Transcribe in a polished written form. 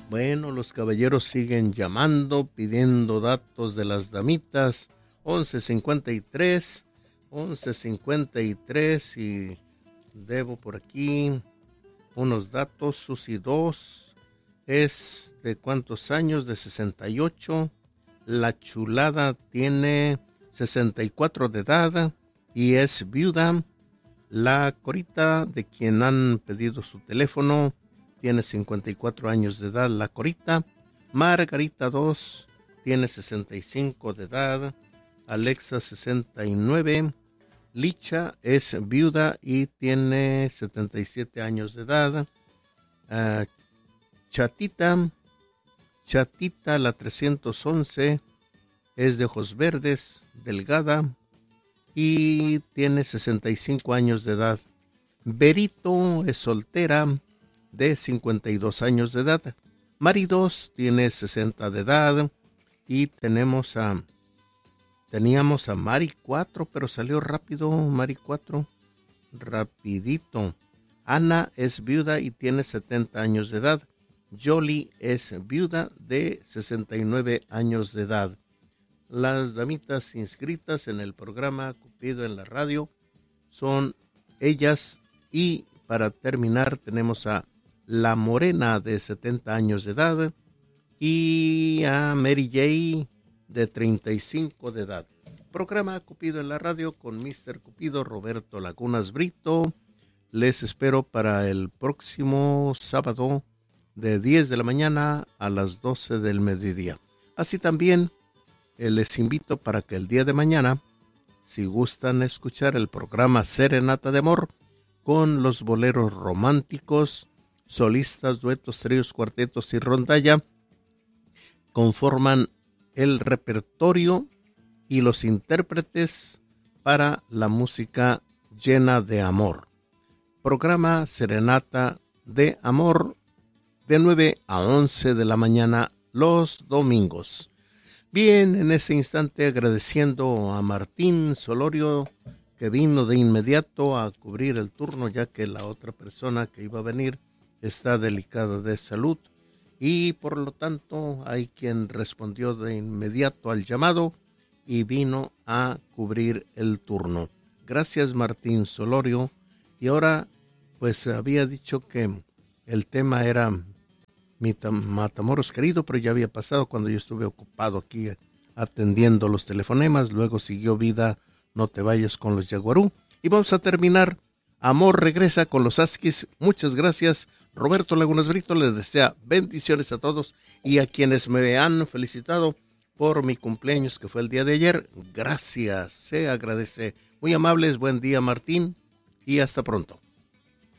Bueno, los caballeros siguen llamando, pidiendo datos de las damitas. 11:53, 11:53 y debo por aquí unos datos. Susi 2 es de cuántos años, de 68. La chulada tiene 64 de edad y es viuda. La Corita, de quien han pedido su teléfono, tiene 54 años de edad. La Corita. Margarita 2 tiene 65 de edad. Alexa 69. Licha es viuda y tiene 77 años de edad. Chatita la 311 es de ojos verdes, delgada y tiene 65 años de edad. Berito es soltera, de 52 años de edad. Maridos tiene 60 de edad y teníamos a Mari 4, pero salió rápido Mari 4, rapidito. Ana es viuda y tiene 70 años de edad. Jolie es viuda de 69 años de edad. Las damitas inscritas en el programa Cupido en la radio son ellas, y para terminar tenemos a La Morena de 70 años de edad y a Mary J de 35 de edad. Programa Cupido en la radio con Mr. Cupido, Roberto Lagunas Brito. Les espero para el próximo sábado de 10 de la mañana a las 12 del mediodía. Así también les invito para que el día de mañana, si gustan escuchar el programa Serenata de Amor, con los boleros románticos, solistas, duetos, tríos, cuartetos y rondalla, conforman el repertorio y los intérpretes para la música llena de amor. Programa Serenata de Amor de 9 a 11 de la mañana los domingos. Bien, en ese instante agradeciendo a Martín Solorio, que vino de inmediato a cubrir el turno, ya que la otra persona que iba a venir está delicada de salud y por lo tanto hay quien respondió de inmediato al llamado y vino a cubrir el turno. Gracias, Martín Solorio. Y ahora, pues había dicho que el tema era Matamoros querido, pero ya había pasado cuando yo estuve ocupado aquí atendiendo los telefonemas. Luego siguió Vida, no te vayas con los Yaguarú. Y vamos a terminar. Amor regresa con los Askis. Muchas gracias. Roberto Lagunas Brito les desea bendiciones a todos y a quienes me han felicitado por mi cumpleaños, que fue el día de ayer. Gracias, se agradece. Muy amables, buen día, Martín, y hasta pronto.